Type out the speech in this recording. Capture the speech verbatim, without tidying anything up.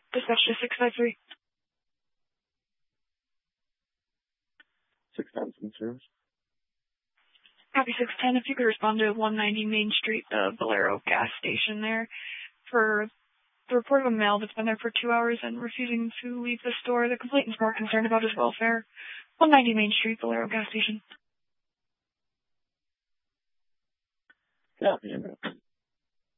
Dispatch to six five three. six ten in service. Copy six ten. If you could respond to one ninety Main Street, the Valero gas station there, for the report of a male that's been there for two hours and refusing to leave the store. The complainant's more concerned about his welfare. one ninety Main Street, Valero gas station. Copy.